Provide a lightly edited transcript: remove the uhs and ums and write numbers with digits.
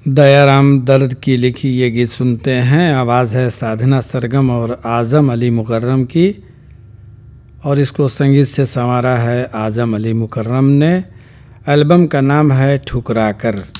दयाराम दर्द की लिखी ये गीत सुनते हैं। आवाज़ है साधना सरगम और आज़म अली मुकर्रम की, और इसको संगीत से संवारा है आज़म अली मुकर्रम ने। एल्बम का नाम है ठुकरा कर।